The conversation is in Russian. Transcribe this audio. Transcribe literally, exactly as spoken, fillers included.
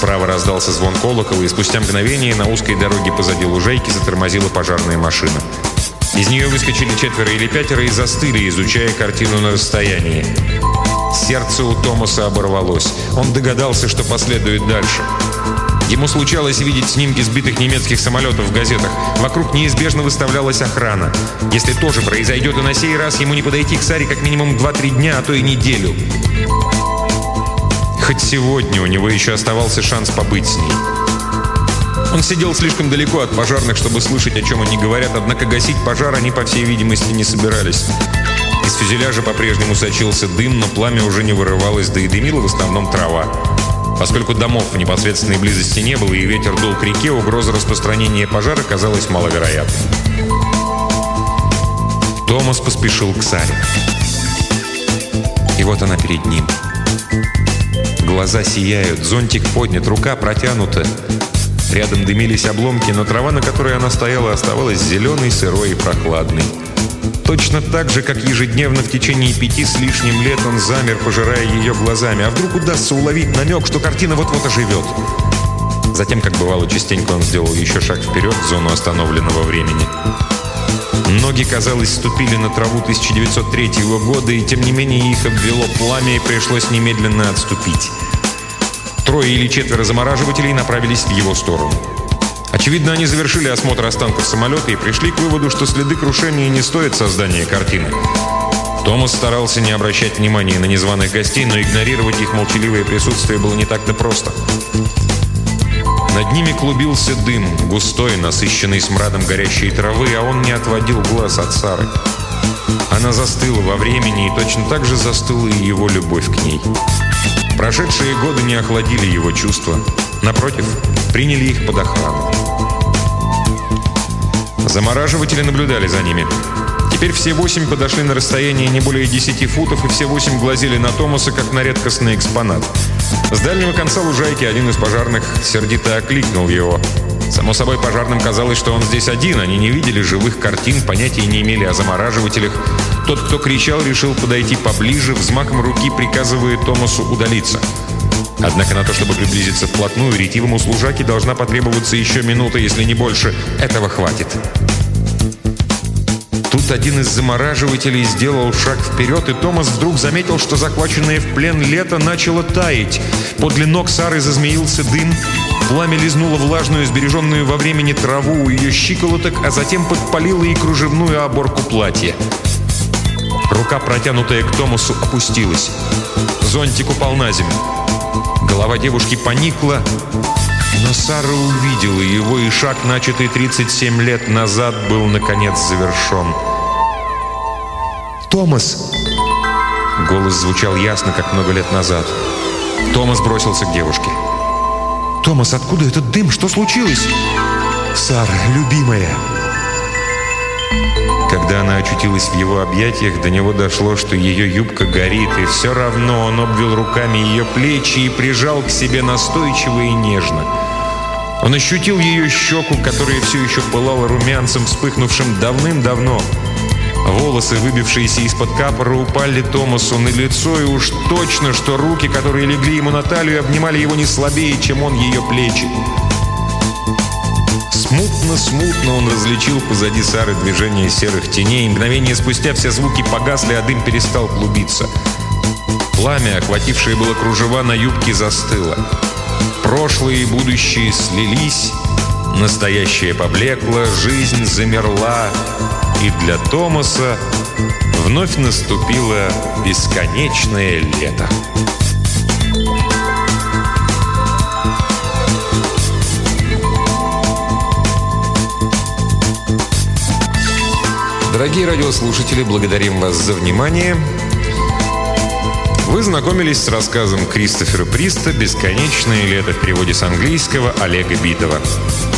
Справа раздался звон колокола, и спустя мгновение на узкой дороге позади лужайки затормозила пожарная машина. Из нее выскочили четверо или пятеро и застыли, изучая картину на расстоянии. Сердце у Томаса оборвалось. Он догадался, что последует дальше. Ему случалось видеть снимки сбитых немецких самолетов в газетах. Вокруг неизбежно выставлялась охрана. Если тоже произойдет и на сей раз, ему не подойти к Саре как минимум два-три дня, а то и неделю. Хоть сегодня у него еще оставался шанс побыть с ней. Он сидел слишком далеко от пожарных, чтобы слышать, о чем они говорят, однако гасить пожар они, по всей видимости, не собирались. Из фюзеляжа по-прежнему сочился дым, но пламя уже не вырывалось, да и дымила в основном трава. Поскольку домов в непосредственной близости не было и ветер дул к реке, угроза распространения пожара казалась маловероятной. Томас поспешил к Саре. И вот она перед ним. Глаза сияют, зонтик поднят, рука протянута. Рядом дымились обломки, но трава, на которой она стояла, оставалась зеленой, сырой и прохладной. Точно так же, как ежедневно в течение пяти с лишним лет он замер, пожирая ее глазами. А вдруг удастся уловить намек, что картина вот-вот оживет? Затем, как бывало частенько, он сделал еще шаг вперед в зону остановленного времени. Ноги, казалось, ступили на траву тысяча девятьсот третьего года, и тем не менее их обвело пламя, и пришлось немедленно отступить. Трое или четверо замораживателей направились в его сторону. Очевидно, они завершили осмотр останков самолета и пришли к выводу, что следы крушения не стоят создания картины. Томас старался не обращать внимания на незваных гостей, но игнорировать их молчаливое присутствие было не так-то просто. Над ними клубился дым, густой, насыщенный смрадом горящей травы, а он не отводил глаз от Сары. Она застыла во времени, и точно так же застыла и его любовь к ней. Прошедшие годы не охладили его чувства. Напротив, приняли их под охрану. Замораживатели наблюдали за ними. Теперь все восемь подошли на расстояние не более десяти футов, и все восемь глазели на Томаса, как на редкостный экспонат. С дальнего конца лужайки один из пожарных сердито окликнул его. Само собой, пожарным казалось, что он здесь один. Они не видели живых картин, понятия не имели о замораживателях. Тот, кто кричал, решил подойти поближе, взмахом руки приказывая Томасу удалиться. Однако на то, чтобы приблизиться вплотную, ретивому служаке должна потребоваться еще минута, если не больше. Этого хватит. Тут один из замораживателей сделал шаг вперед, и Томас вдруг заметил, что захваченное в плен лето начало таять. Подле ног Сары зазмеился дым. Пламя лизнуло влажную, сбереженную во времени траву у ее щиколоток, а затем подпалило и кружевную оборку платья. Рука, протянутая к Томасу, опустилась. Зонтик упал на землю. Голова девушки поникла, но Сара увидела его, и шаг, начатый тридцать семь лет назад, был, наконец, завершен. «Томас!» Голос звучал ясно, как много лет назад. Томас бросился к девушке. «Томас, откуда этот дым? Что случилось?» «Сара, любимая!» Когда она очутилась в его объятиях, до него дошло, что ее юбка горит, и все равно он обвил руками ее плечи и прижал к себе настойчиво и нежно. Он ощутил ее щеку, которая все еще пылала румянцем, вспыхнувшим давным-давно. Волосы, выбившиеся из-под капора, упали Томасу на лицо, и уж точно, что руки, которые легли ему на талию, обнимали его не слабее, чем он ее плечи. Смутно-смутно он различил позади Сары движение серых теней. Мгновение спустя все звуки погасли, а дым перестал клубиться. Пламя, охватившее было кружева на юбке, застыло. Прошлое и будущее слились, настоящее поблекло, жизнь замерла, и для Томаса вновь наступило бесконечное лето. Дорогие радиослушатели, благодарим вас за внимание. Вы знакомились с рассказом Кристофера Приста «Бесконечное лето» в переводе с английского Олега Битова.